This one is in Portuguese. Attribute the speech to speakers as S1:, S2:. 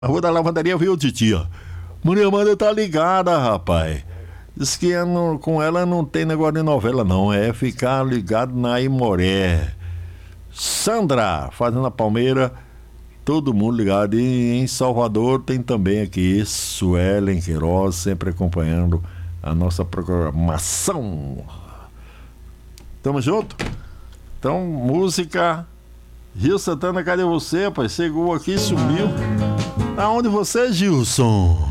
S1: A Rua da Lavanderia, viu, titia? Maria Amanda tá ligada, rapaz. Diz que com ela não tem negócio de novela, não. É ficar ligado na Imoré. Sandra, Fazenda Palmeira, todo mundo ligado. E em Salvador tem também aqui Suelen Queiroz, sempre acompanhando a nossa programação. Tamo junto? Então, música. Gil Santana, cadê você, rapaz? Chegou aqui e sumiu. Aonde você, Gilson?